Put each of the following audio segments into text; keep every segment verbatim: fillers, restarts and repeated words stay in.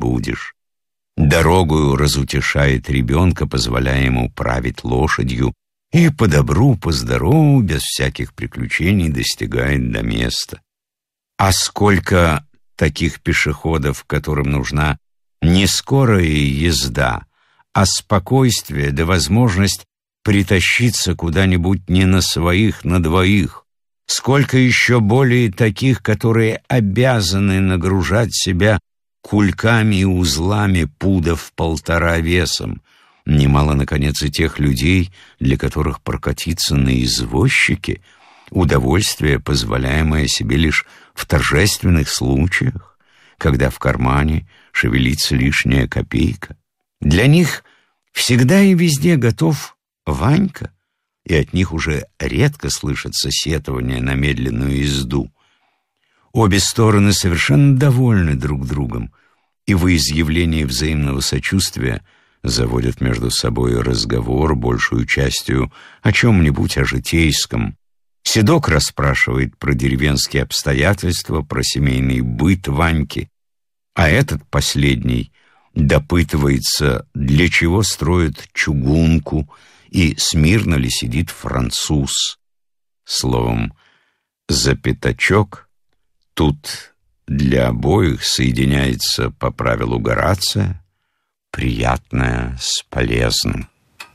будешь. Дорогою разутешает ребенка, позволяя ему править лошадью, и по добру, по здорову, без всяких приключений достигает до места. А сколько таких пешеходов, которым нужна не скорая езда, а спокойствие да возможность притащиться куда-нибудь не на своих, на двоих. Сколько еще более таких, которые обязаны нагружать себя кульками и узлами пудов полтора весом. Немало, наконец, и тех людей, для которых прокатиться на извозчике — удовольствие, позволяемое себе лишь в торжественных случаях, когда в кармане шевелится лишняя копейка. Для них всегда и везде готов Ванька, и от них уже редко слышится сетование на медленную езду. Обе стороны совершенно довольны друг другом, и во изъявлении взаимного сочувствия заводят между собой разговор, большую частью о чем-нибудь о житейском. Седок расспрашивает про деревенские обстоятельства, про семейный быт Ваньки, а этот последний допытывается, для чего строят чугунку и смирно ли сидит француз. Словом, за пятачок тут для обоих соединяется по правилу Горация приятное с полезным.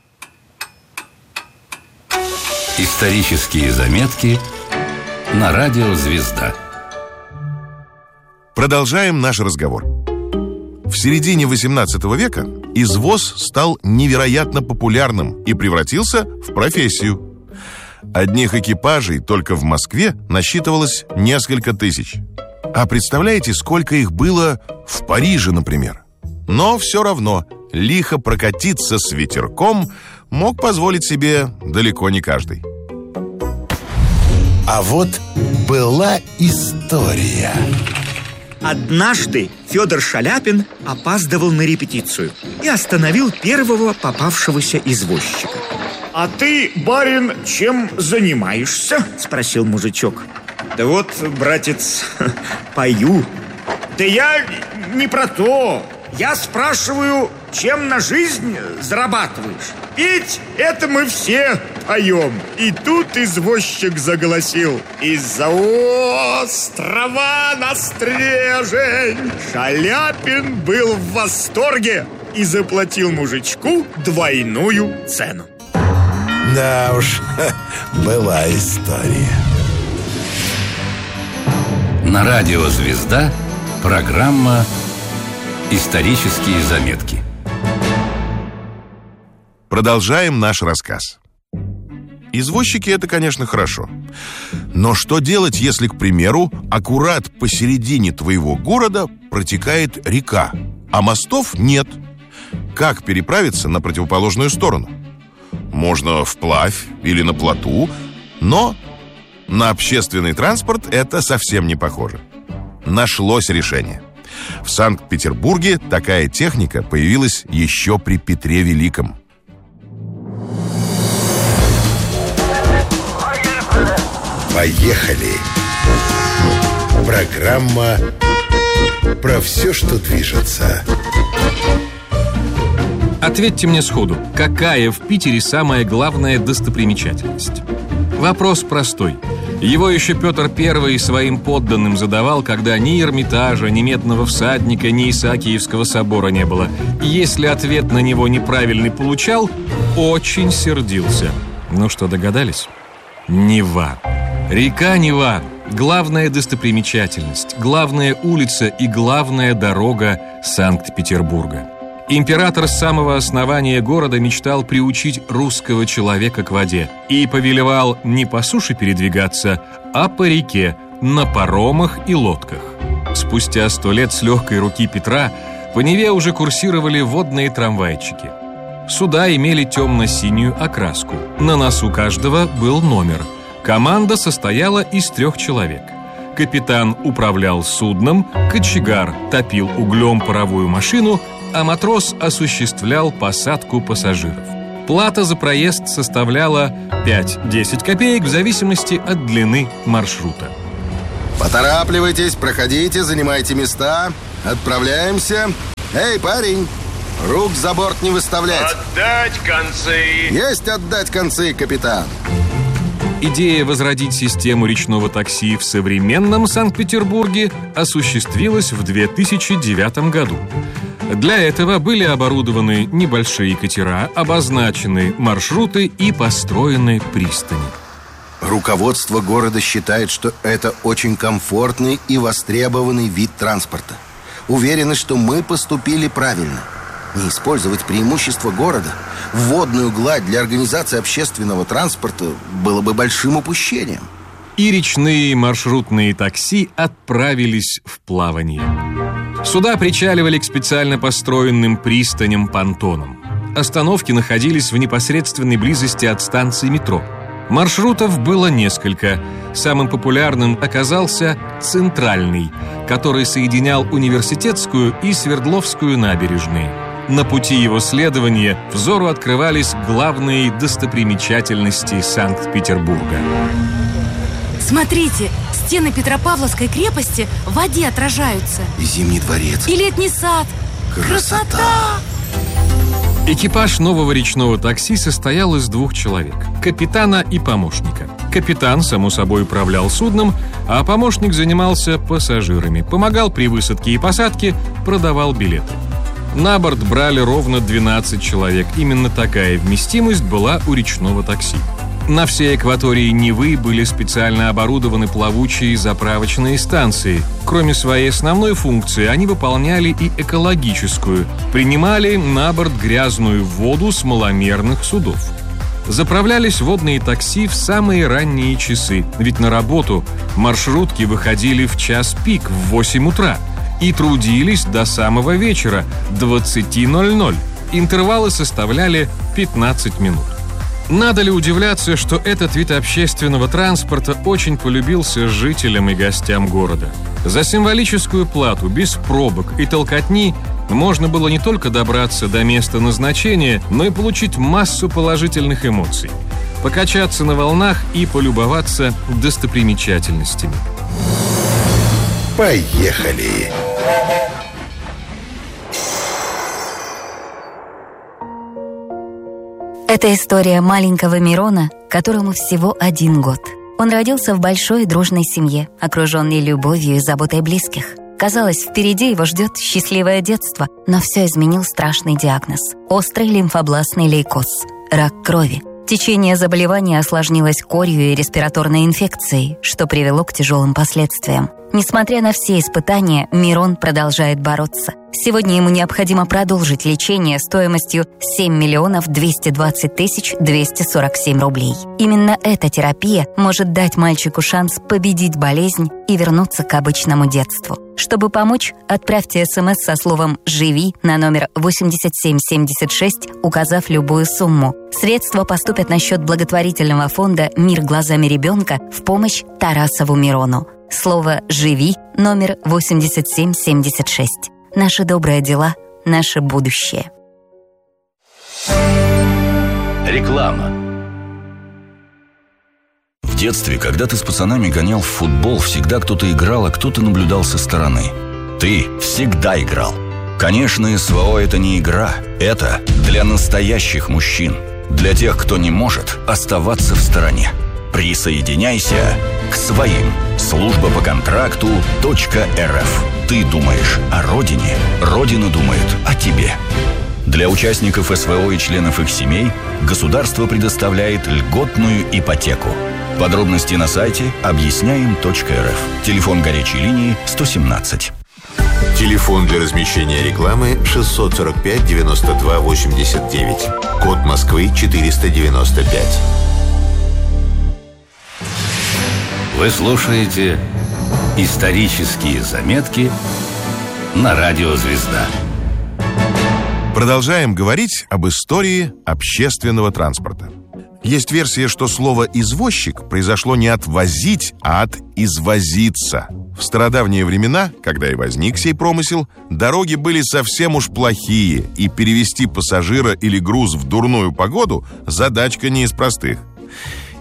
Исторические заметки на радио «Звезда». Продолжаем наш разговор. В середине восемнадцатого века извоз стал невероятно популярным и превратился в профессию. Одних экипажей только в Москве насчитывалось несколько тысяч. А представляете, сколько их было в Париже, например? Но все равно лихо прокатиться с ветерком мог позволить себе далеко не каждый. А вот была история. Однажды Федор Шаляпин опаздывал на репетицию и остановил первого попавшегося извозчика. «А ты, барин, чем занимаешься?» — спросил мужичок. «Да вот, братец, пою». «Да я не про то. Я спрашиваю, чем на жизнь зарабатываешь? Петь — это мы все поем». И тут извозчик заголосил: «Из-за острова на стрежень». Шаляпин был в восторге и заплатил мужичку двойную цену. Да уж, была история. На радио «Звезда» программа «Исторические заметки». Продолжаем наш рассказ. Извозчики — это, конечно, хорошо. Но что делать, если, к примеру, аккурат посередине твоего города протекает река, а мостов нет? Как переправиться на противоположную сторону? Можно вплавь или на плоту, но на общественный транспорт это совсем не похоже. Нашлось решение. В Санкт-Петербурге такая техника появилась еще при Петре Великом. Поехали! Программа про все, что движется. Ответьте мне сходу, какая в Питере самая главная достопримечательность? Вопрос простой. Его еще Петр Первый своим подданным задавал, когда ни Эрмитажа, ни Медного всадника, ни Исаакиевского собора не было. И если ответ на него неправильный получал, очень сердился. Ну что, догадались? Нева. Река Нева – главная достопримечательность, главная улица и главная дорога Санкт-Петербурга. Император с самого основания города мечтал приучить русского человека к воде и повелевал не по суше передвигаться, а по реке, на паромах и лодках. Спустя сто лет с легкой руки Петра по Неве уже курсировали водные трамвайчики. Суда имели темно-синюю окраску. На носу каждого был номер. Команда состояла из трех человек. Капитан управлял судном, кочегар топил углем паровую машину, а матрос осуществлял посадку пассажиров. Плата за проезд составляла пять-десять копеек в зависимости от длины маршрута. Поторапливайтесь, проходите, занимайте места. Отправляемся. Эй, парень, рук за борт не выставлять. Отдать концы. Есть отдать концы, капитан. Идея возродить систему речного такси в современном Санкт-Петербурге осуществилась в две тысячи девятом году. Для этого были оборудованы небольшие катера, обозначены маршруты и построены пристани. Руководство города считает, что это очень комфортный и востребованный вид транспорта. Уверены, что мы поступили правильно. Не использовать преимущества города, водную гладь для организации общественного транспорта было бы большим упущением. И речные маршрутные такси отправились в плавание. Суда причаливали к специально построенным пристаням-понтонам. Остановки находились в непосредственной близости от станции метро. Маршрутов было несколько. Самым популярным оказался «Центральный», который соединял Университетскую и Свердловскую набережные. На пути его следования взору открывались главные достопримечательности Санкт-Петербурга. Смотрите, стены Петропавловской крепости в воде отражаются. И Зимний дворец. И летний сад. Красота! Красота! Экипаж нового речного такси состоял из двух человек – капитана и помощника. Капитан, само собой, управлял судном, а помощник занимался пассажирами, помогал при высадке и посадке, продавал билеты. На борт брали ровно двенадцать человек. Именно такая вместимость была у речного такси. На всей акватории Невы были специально оборудованы плавучие заправочные станции. Кроме своей основной функции, они выполняли и экологическую. Принимали на борт грязную воду с маломерных судов. Заправлялись водные такси в самые ранние часы, ведь на работу маршрутки выходили в час пик в восемь утра и трудились до самого вечера, двадцати ноль-ноль. Интервалы составляли пятнадцать минут. Надо ли удивляться, что этот вид общественного транспорта очень полюбился жителям и гостям города? За символическую плату, без пробок и толкотни, можно было не только добраться до места назначения, но и получить массу положительных эмоций, покачаться на волнах и полюбоваться достопримечательностями. Поехали! Это история маленького Мирона, которому всего один год. Он родился в большой и дружной семье, окруженный любовью и заботой близких. Казалось, впереди его ждет счастливое детство, но все изменил страшный диагноз – острый лимфобластный лейкоз – рак крови. Течение заболевания осложнилось корью и респираторной инфекцией, что привело к тяжелым последствиям. Несмотря на все испытания, Мирон продолжает бороться. Сегодня ему необходимо продолжить лечение стоимостью семь миллионов двести двадцать тысяч двести сорок семь рублей. Именно эта терапия может дать мальчику шанс победить болезнь и вернуться к обычному детству. Чтобы помочь, отправьте смс со словом «Живи» на номер восемьдесят семь семьдесят шесть, указав любую сумму. Средства поступят на счет благотворительного фонда «Мир глазами ребенка» в помощь Тарасову Мирону. Слово «Живи» номер восемьдесят семь семьдесят шесть. Наши добрые дела, наше будущее. Реклама. В детстве, когда ты с пацанами гонял в футбол, всегда кто-то играл, а кто-то наблюдал со стороны. Ты всегда играл. Конечно, СВО – это не игра. Это для настоящих мужчин. Для тех, кто не может оставаться в стороне. Присоединяйся к своим. Служба по контракту .рф. Ты думаешь о родине, Родина думает о тебе. Для участников СВО и членов их семей государство предоставляет льготную ипотеку. Подробности на сайте объясняем точка эр эф. Телефон горячей линии сто семнадцать. Телефон для размещения рекламы шестьсот сорок пять девяносто два восемьдесят девять. Код Москвы четыреста девяносто пять. Вы слушаете исторические заметки на радио «Звезда». Продолжаем говорить об истории общественного транспорта. Есть версия, что слово «извозчик» произошло не от «возить», а от «извозиться». В стародавние времена, когда и возник сей промысел, дороги были совсем уж плохие, и перевезти пассажира или груз в дурную погоду – задачка не из простых.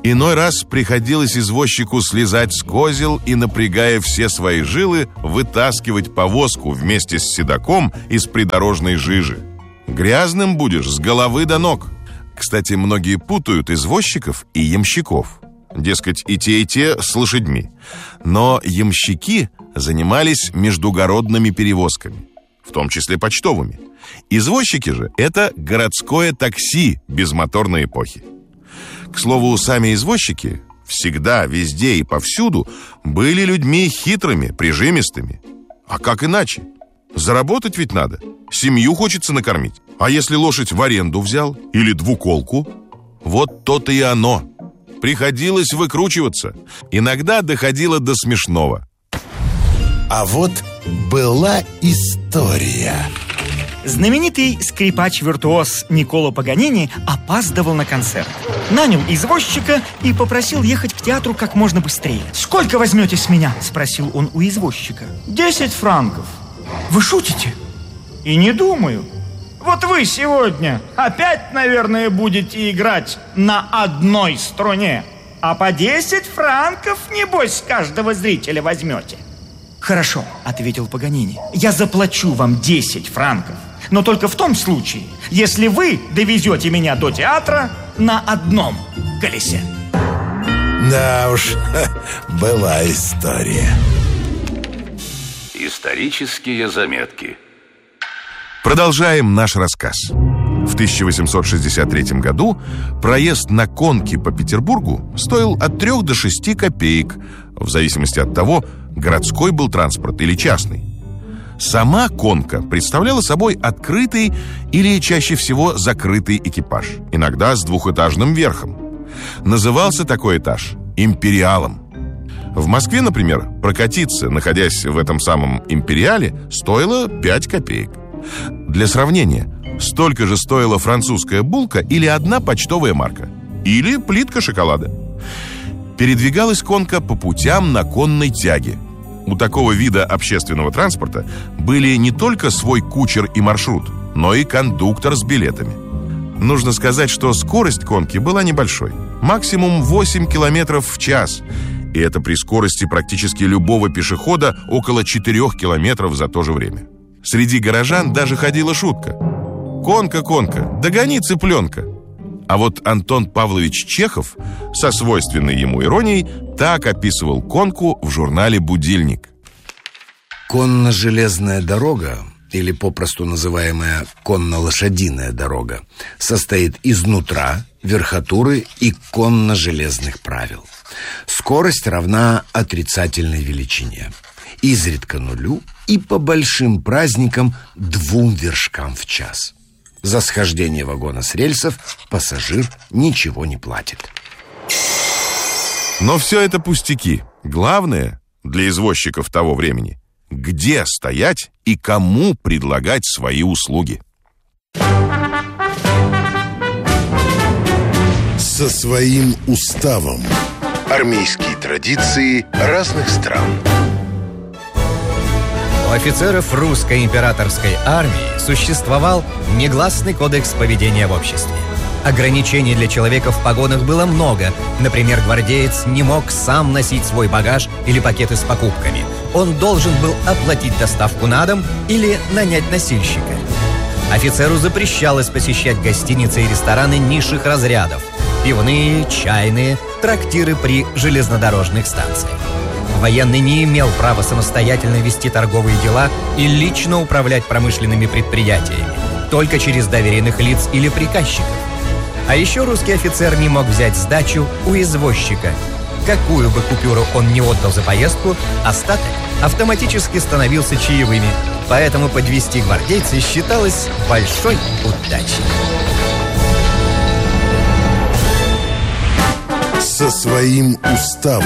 Иной раз приходилось извозчику слезать с козел и, напрягая все свои жилы, вытаскивать повозку вместе с седаком из придорожной жижи. Грязным будешь с головы до ног. Кстати, многие путают извозчиков и ямщиков. Дескать, и те, и те с лошадьми. Но ямщики занимались междугородными перевозками, в том числе почтовыми. Извозчики же – это городское такси безмоторной эпохи. К слову, сами извозчики всегда, везде и повсюду были людьми хитрыми, прижимистыми. А как иначе? Заработать ведь надо, семью хочется накормить. А если лошадь в аренду взял или двуколку? Вот то-то и оно. Приходилось выкручиваться. Иногда доходило до смешного. А вот была история. Знаменитый скрипач-виртуоз Никколо Паганини опаздывал на концерт. Нанял извозчика и попросил ехать к театру как можно быстрее. «Сколько возьмете с меня?» – спросил он у извозчика. «Десять франков». «Вы шутите?» «И не думаю. Вот вы сегодня опять, наверное, будете играть на одной струне, а по десять франков, небось, с каждого зрителя возьмете». «Хорошо», — ответил Паганини, — «я заплачу вам десять франков, но только в том случае, если вы довезете меня до театра на одном колесе». Да уж, была история. Исторические заметки. Продолжаем наш рассказ. В тысяча восемьсот шестьдесят третьем году проезд на конке по Петербургу стоил от трех до шести копеек, в зависимости от того, городской был транспорт или частный. Сама конка представляла собой открытый или чаще всего закрытый экипаж, иногда с двухэтажным верхом. Назывался такой этаж «Империалом». В Москве, например, прокатиться, находясь в этом самом «Империале», стоило пять копеек. Для сравнения, столько же стоила французская булка или одна почтовая марка, или плитка шоколада. Передвигалась конка по путям на конной тяге. У такого вида общественного транспорта были не только свой кучер и маршрут, но и кондуктор с билетами. Нужно сказать, что скорость конки была небольшой, максимум восемь километров в час, и это при скорости практически любого пешехода около четырёх километров за то же время. Среди горожан даже ходила шутка: «Конка, конка, догони цыпленка». А вот Антон Павлович Чехов со свойственной ему иронией так описывал конку в журнале «Будильник». Конно-железная дорога, или попросту называемая конно-лошадиная дорога, состоит из нутра, верхотуры и конно-железных правил. Скорость равна отрицательной величине, изредка нулю и по большим праздникам двум вершкам в час. За схождение вагона с рельсов пассажир ничего не платит. Но все это пустяки. Главное для извозчиков того времени — где стоять и кому предлагать свои услуги. Со своим уставом. Армейские традиции разных стран. У офицеров русской императорской армии существовал негласный кодекс поведения в обществе. Ограничений для человека в погонах было много. Например, гвардеец не мог сам носить свой багаж или пакеты с покупками. Он должен был оплатить доставку на дом или нанять носильщика. Офицеру запрещалось посещать гостиницы и рестораны низших разрядов, пивные, чайные, трактиры при железнодорожных станциях. Военный не имел права самостоятельно вести торговые дела и лично управлять промышленными предприятиями, только через доверенных лиц или приказчиков. А еще русский офицер не мог взять сдачу у извозчика. Какую бы купюру он ни отдал за поездку, остаток автоматически становился чаевыми, поэтому подвести гвардейца считалось большой удачей. Со своим уставом.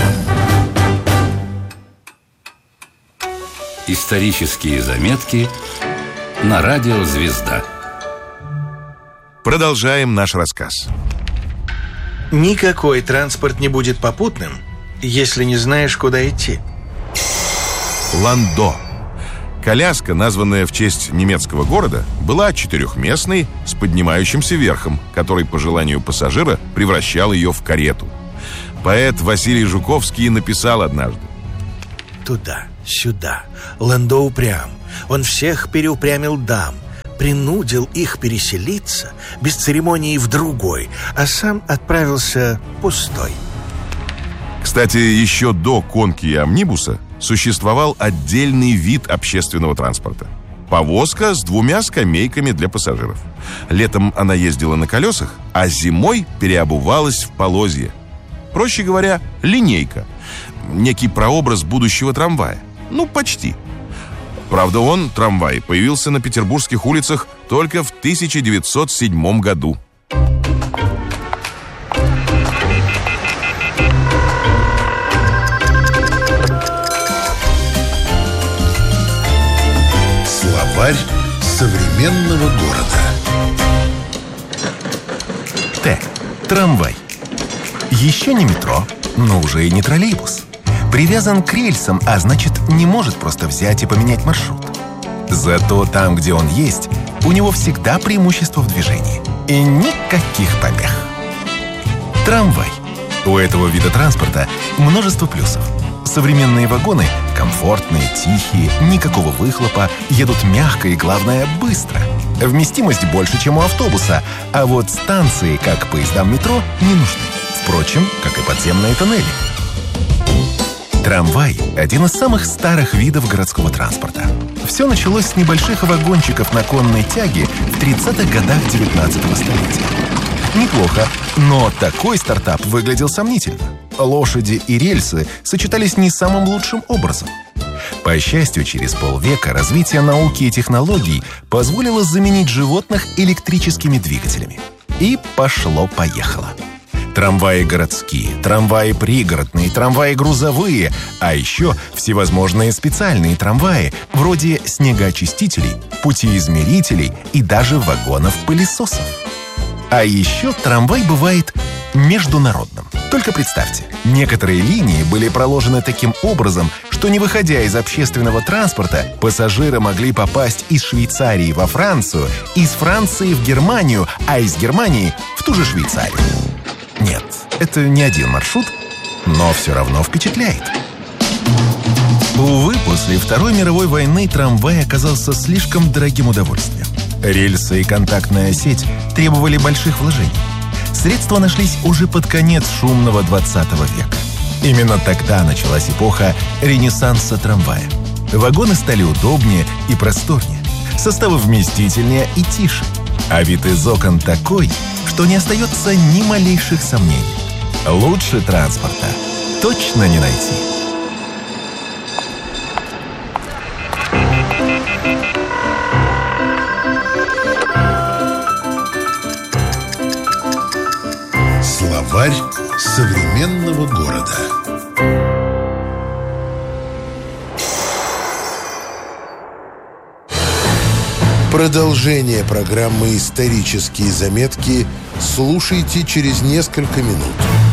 Исторические заметки на радио «Звезда». Продолжаем наш рассказ. Никакой транспорт не будет попутным, если не знаешь, куда идти. Ландо. Коляска, названная в честь немецкого города, была четырехместной с поднимающимся верхом, который по желанию пассажира превращал ее в карету. Поэт Василий Жуковский написал однажды: туда, сюда, Ландо упрям, он всех переупрямил дам, принудил их переселиться без церемонии в другой, а сам отправился пустой. Кстати, еще до конки и амнибуса существовал отдельный вид общественного транспорта. Повозка с двумя скамейками для пассажиров. Летом она ездила на колесах, а зимой переобувалась в полозья. Проще говоря, линейка. Некий прообраз будущего трамвая. Ну, почти. Правда, он, трамвай, появился на петербургских улицах только в тысяча девятьсот седьмом году. Словарь современного города. Т. Трамвай. Еще не метро, но уже и не троллейбус. Привязан к рельсам, а значит, не может просто взять и поменять маршрут. Зато там, где он есть, у него всегда преимущество в движении. И никаких помех. Трамвай. У этого вида транспорта множество плюсов. Современные вагоны комфортные, тихие, никакого выхлопа, едут мягко и, главное, быстро. Вместимость больше, чем у автобуса, а вот станции, как поездам метро, не нужны. Впрочем, как и подземные тоннели. Трамвай – один из самых старых видов городского транспорта. Все началось с небольших вагончиков на конной тяге в тридцатых годах девятнадцатого столетия. Неплохо, но такой стартап выглядел сомнительно. Лошади и рельсы сочетались не самым лучшим образом. По счастью, через полвека развитие науки и технологий позволило заменить животных электрическими двигателями. И пошло-поехало. Трамваи городские, трамваи пригородные, трамваи грузовые, а еще всевозможные специальные трамваи, вроде снегоочистителей, путеизмерителей и даже вагонов-пылесосов. А еще трамвай бывает международным. Только представьте, некоторые линии были проложены таким образом, что, не выходя из общественного транспорта, пассажиры могли попасть из Швейцарии во Францию, из Франции в Германию, а из Германии в ту же Швейцарию. Нет, это не один маршрут, но все равно впечатляет. Увы, после Второй мировой войны трамвай оказался слишком дорогим удовольствием. Рельсы и контактная сеть требовали больших вложений. Средства нашлись уже под конец шумного двадцатого века. Именно тогда началась эпоха ренессанса трамвая. Вагоны стали удобнее и просторнее, составы вместительнее и тише. А вид из окон такой, что не остается ни малейших сомнений. Лучше транспорта точно не найти. Словарь современного города. Продолжение программы «Исторические заметки» слушайте через несколько минут.